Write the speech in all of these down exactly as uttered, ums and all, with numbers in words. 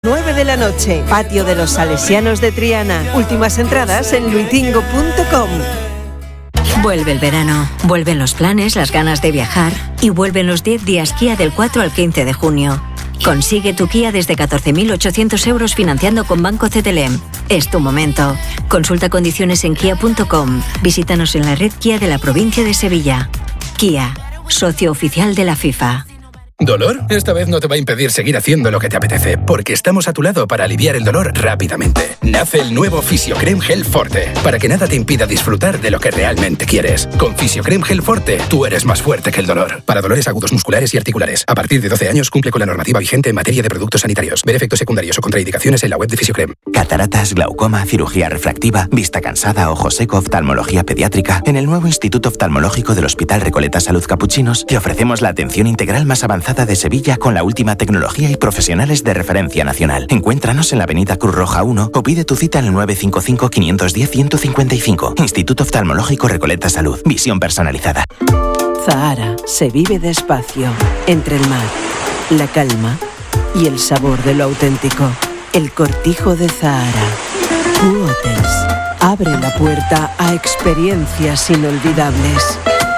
nueve de la noche. Patio de los Salesianos de Triana. Últimas entradas en luitingo punto com. Vuelve el verano, vuelven los planes, las ganas de viajar y vuelven los diez días Kia del cuatro al quince de junio. Consigue tu Kia desde catorce mil ochocientos euros financiando con Banco C T L M. Es tu momento. Consulta condiciones en kia punto com. Visítanos en la red Kia de la provincia de Sevilla. Kia, socio oficial de la FIFA. ¿Dolor? Esta vez no te va a impedir seguir haciendo lo que te apetece, porque estamos a tu lado para aliviar el dolor rápidamente. Nace el nuevo Fisiocrem Gel Forte, para que nada te impida disfrutar de lo que realmente quieres. Con Fisiocrem Gel Forte, tú eres más fuerte que el dolor. Para dolores agudos musculares y articulares. A partir de doce años cumple con la normativa vigente en materia de productos sanitarios. Ver efectos secundarios o contraindicaciones en la web de Fisiocrem. Cataratas, glaucoma, cirugía refractiva, vista cansada, ojo seco, oftalmología pediátrica. En el nuevo Instituto Oftalmológico del Hospital Recoleta Salud Capuchinos te ofrecemos la atención integral más avanzada de Sevilla con la última tecnología y profesionales de referencia nacional. Encuéntranos en la avenida Cruz Roja uno o pide tu cita en el nueve cinco cinco, cinco uno cero, uno cinco cinco. Instituto Oftalmológico Recoleta Salud. Visión personalizada. Zahara se vive despacio, entre el mar, la calma y el sabor de lo auténtico. El Cortijo de Zahara. Q-Hotels abre la puerta a experiencias inolvidables.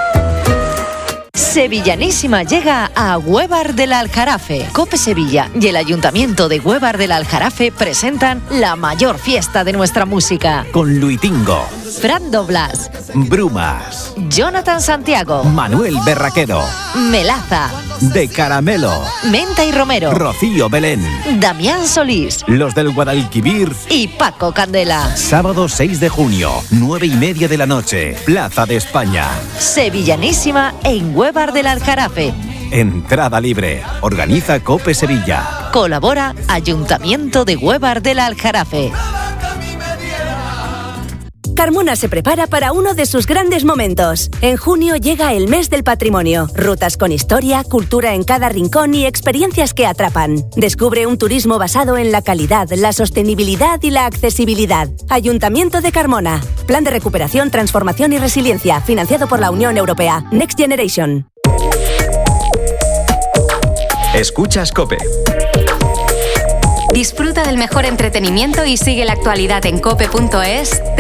Sevillanísima llega a Huévar del Aljarafe. Cope Sevilla y el Ayuntamiento de Huévar del Aljarafe presentan la mayor fiesta de nuestra música. Con Luitingo, Fran Doblas, Brumas, Jonathan Santiago, Manuel Berraquero, Melaza, De Caramelo, Menta y Romero, Rocío Belén, Damián Solís, los del Guadalquivir y Paco Candela. Sábado seis de junio, nueve y media de la noche, Plaza de España. Sevillanísima en Huévar del Aljarafe. Entrada libre. Organiza Cope Sevilla. Colabora Ayuntamiento de Huévar del Aljarafe. Carmona se prepara para uno de sus grandes momentos. En junio llega el mes del patrimonio. Rutas con historia, cultura en cada rincón y experiencias que atrapan. Descubre un turismo basado en la calidad, la sostenibilidad y la accesibilidad. Ayuntamiento de Carmona. Plan de recuperación, transformación y resiliencia. Financiado por la Unión Europea. Next Generation. Escuchas COPE. Disfruta del mejor entretenimiento y sigue la actualidad en cope punto es.